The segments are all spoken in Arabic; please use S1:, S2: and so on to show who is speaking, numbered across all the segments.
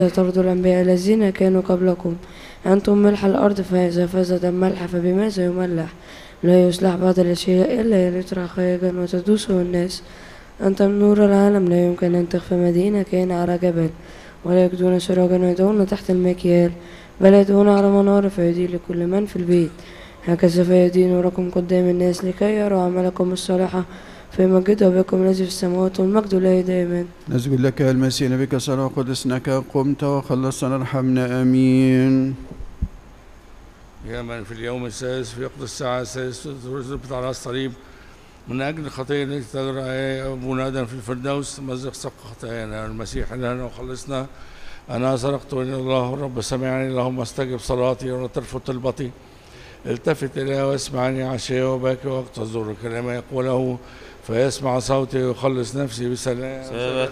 S1: طردوا الأنبياء الذين كانوا قبلكم. أنتم ملح الأرض، فإذا فسد الملح فبماذا يملح؟ لا يصلح بعض الأشياء إلا أن يطرح خارجا وتدوسه الناس. أنتم نور العالم، لا يمكن أن تخفى مدينة كان على جبل، ولا يجدون سراجا ويضعون تحت المكيال، بل يدعون على منارة فيضيء لكل من في البيت. هكذا فيضيء نوركم قدام الناس لكي يروا عملكم الصالحة فيمجدوا بكم الذي في السماوات، والمجد لله دائما.
S2: نسجد لك يا المسيح بك صلاة قدسناك قمت وخلصنا، ارحمنا آمين.
S3: يا من في اليوم السادس في وقت الساعة السادسة رزقت على الصليب من أجل الخطية التي تدرى أبونا آدم في الفردوس، مزق سق خطايانا. المسيح لنا وخلصنا. أنا صرخت إلى الله الرب سمعني، اللهم استجب صلاتي ولا ترفض طلبتي. التفت إلي واسمعني عشية وباكي وقت الظهر، كلما يقوله فيسمع صوتي ويخلص نفسي بسلام.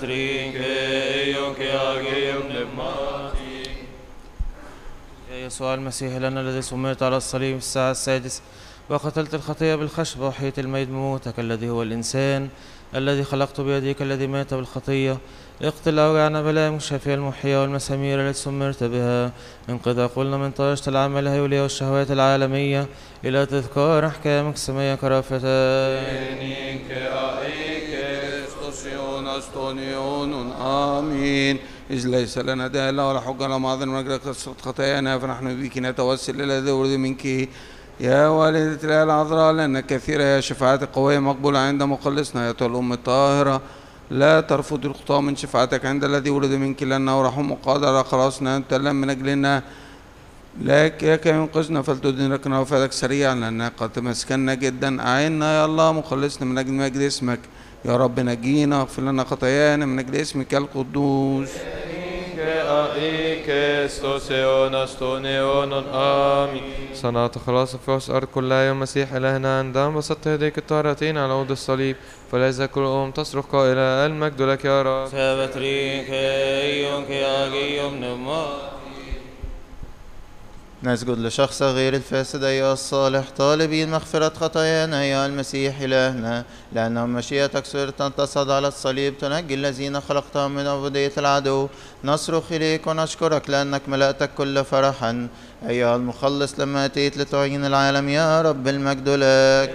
S4: يا يسوع المسيح لنا الذي سميت على الصليب في الساعة السادسة وقتلت الخطية بالخشب وحيت الميت بموتك الذي هو الإنسان الذي خلقت بيديك الذي مات بالخطية. اقتل أوجعنا بلا مشافية المحية والمسامير التي سمرت بها، انقذ عقولنا من طائشة العمل الهيولية والشهوات العالمية إلى تذكار أحكامك السمية كرافتين.
S5: آمين. إذ ليس لنا داعي ولا حجة ولا معذر من أجل كثرة خطايانا، فنحن بك نتوسل إلى ذي ورد منك يا والدة الآية العذراء، لأنك كثيرة يا شفاعتك قوية مقبولة عند مخلصنا يا الأم الطاهرة. لا ترفض الخطاة من شفاعتك عند الذي ولد منك، لأنه رحم وقادر على خلاصنا، أنت لم من أجلنا لك ينقذنا، فلتدركنا وفاتك سريعا لأننا قد تمسكنا جدا. أعنا يا الله مخلصنا من أجل مجد اسمك، يا رب نجينا واغفر لنا خطايانا من أجل اسمك القدوس.
S6: صنعت خلاص في وسط الأرض كلها يا المسيح إلهنا، عندما بسطت يديك الطاهرتين على عود الصليب، فليس كل أم تصرخ قائلة المجد لك يا رب.
S7: نسجد لشخص غير الفاسد أيها الصالح، طالبين مغفرة خطايانا أيها المسيح إلهنا، لأنه مشيئتك سرت أن تصعد على الصليب تنجي الذين خلقتهم من عبودية العدو. نصرخ إليك ونشكرك لأنك ملأتك كل فرحا أيها المخلص لما أتيت لتعين العالم، يا رب المجد لك.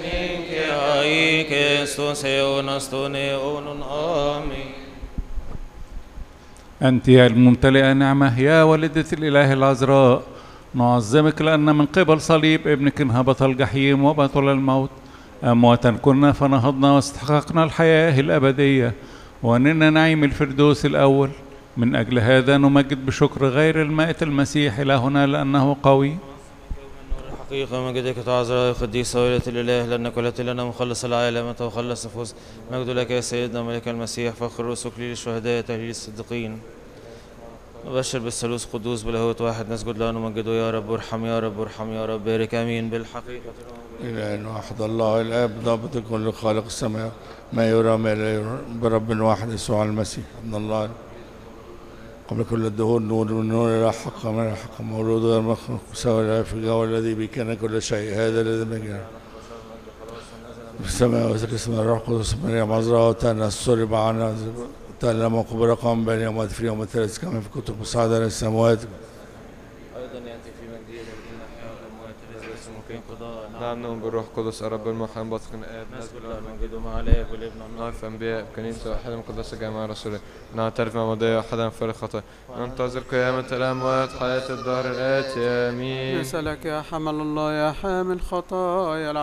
S8: أنت يا الممتلئة نعمة يا والدة الإله العذراء، نعظمك لأن من قبل صليب ابنك انهبط الجحيم وبطل الموت. أمواتا كنا فنهضنا واستحققنا الحياة الأبدية ونلنا نعيم الفردوس الأول. من أجل هذا نمجد بشكر غير المائت المسيح إلهنا لأنه قوي.
S4: حقيقة مجدك تعذر يا قديسة وليلة الإله، لأنك ولدت لنا مخلص العالم وتخلص نفوس. مجد لك يا سيدنا ملك المسيح، فخر رسلك للشهداء تهليل الصديقين. نبشر بالثالوث قدوس بلاهوت واحد، نسجد له ونمجده يا رب ارحم يا رب ارحم يا رب بارك امين. بالحقيقة
S3: إله واحد الله الآب ضابط كل خالق السماء ما يرى ما لا يرى، برب واحد يسوع المسيح ابن الله قبل كل الدهور، نور من نور لا حق من الحق، مولود غير مخلوق سوى في الجو الذي به كان كل شيء، هذا الذي بجاه في السماء وذكر اسم الروح القدس مريم عذراء وتأنى السر معنا تعلم قبل قام بين يوم في يوم الثالث كما في كتب مساعدة للسماوات.
S4: أيضا يأتي في مجده الذين أحياء الأموات الذي يسمى قضاء.
S6: نعم بالروح القدس الرب المحن بطق الآب،
S4: نسجد له ونمجده مع الآب والابن
S6: نعرف أنبياء بكنيسة واحدة مقدسة جميع رسوله، نعترف مع مضيع واحدا في الخطأ، ننتظر قيامة الأموات حياة الدهر الآتي آمين.
S9: نسألك يا حمل الله يا حامل خطايا